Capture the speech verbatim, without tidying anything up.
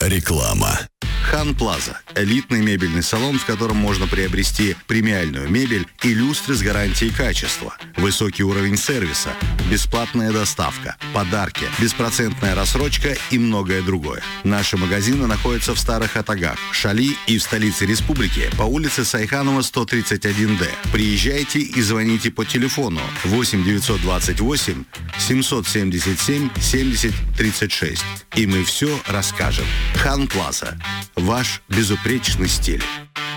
Реклама. Хан Плаза – элитный мебельный салон, в котором можно приобрести премиальную мебель и люстры с гарантией качества, высокий уровень сервиса, бесплатная доставка, подарки, беспроцентная рассрочка и многое другое. Наши магазины находятся в Старых Атагах, Шали и в столице республики по улице Сайханова, сто тридцать один дэ. Приезжайте и звоните по телефону восемь девятьсот двадцать восемь семьсот семьдесят семь семьдесят тридцать шесть. И мы все расскажем. Хан Плаза. Ваш безупречный стиль.